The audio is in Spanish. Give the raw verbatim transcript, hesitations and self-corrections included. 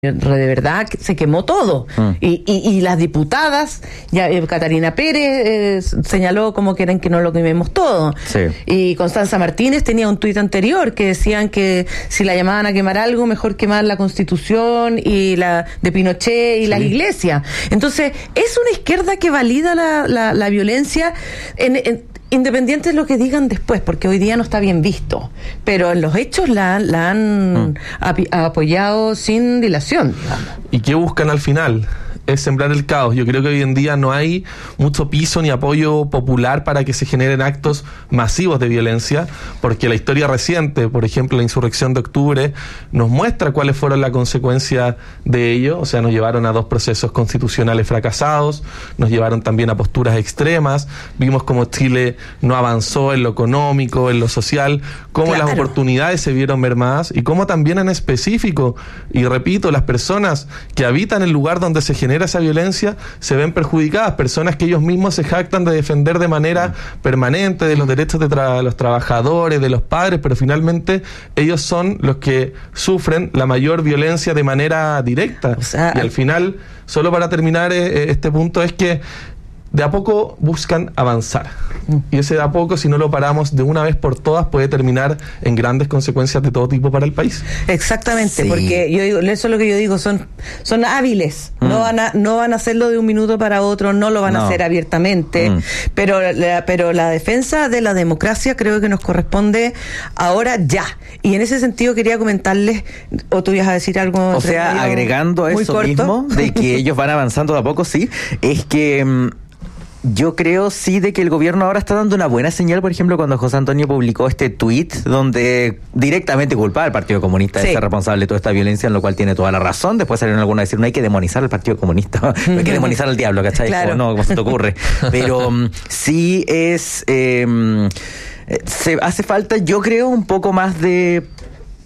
de verdad se quemó todo. Mm. Y, y, y las diputadas, ya eh, Catarina Pérez eh, señaló como quieren que no lo quememos todo. Sí. Y Constanza Martínez tenía un tuit anterior que decían que si la llamaban a quemar algo, mejor quemar la Constitución y la de Pinochet y sí. las iglesias. Entonces, es una izquierda que valida la, la, la violencia en, en independiente de lo que digan después, porque hoy día no está bien visto, pero en los hechos la, la han mm. ap- apoyado sin dilación, digamos. ¿Y qué buscan al final? Es sembrar el caos. Yo creo que hoy en día no hay mucho piso ni apoyo popular para que se generen actos masivos de violencia, porque la historia reciente, por ejemplo la insurrección de octubre, nos muestra cuáles fueron las consecuencias de ello. O sea, nos llevaron a dos procesos constitucionales fracasados, nos llevaron también a posturas extremas, vimos cómo Chile no avanzó en lo económico, en lo social, cómo claro. las oportunidades se vieron mermadas y cómo también en específico, y repito, las personas que habitan el lugar donde se genera esa violencia se ven perjudicadas, personas que ellos mismos se jactan de defender de manera permanente de los derechos de tra- los trabajadores, de los padres, pero finalmente ellos son los que sufren la mayor violencia de manera directa. O sea, y al final, solo para terminar eh, este punto, es que de a poco buscan avanzar. Y ese de a poco, si no lo paramos de una vez por todas, puede terminar en grandes consecuencias de todo tipo para el país. Exactamente, sí. Porque yo digo, eso es lo que yo digo, son, son hábiles, mm. no van a, no van a hacerlo de un minuto para otro, no lo van no. a hacer abiertamente, mm. pero, la, pero la defensa de la democracia creo que nos corresponde ahora ya. Y en ese sentido quería comentarles, o tú ibas a decir algo. O sea, agregando a eso corto. mismo, de que ellos van avanzando de a poco, sí, es que mm, yo creo sí de que el gobierno ahora está dando una buena señal, por ejemplo, cuando José Antonio publicó este tuit donde directamente culpaba al Partido Comunista sí. de ser responsable de toda esta violencia, en lo cual tiene toda la razón. Después salieron algunos a decir, no hay que demonizar al Partido Comunista, no hay que demonizar al diablo, ¿cachai? Claro. Como, no, ¿cómo se te ocurre? Pero um, sí es... Eh, se hace falta, yo creo, un poco más de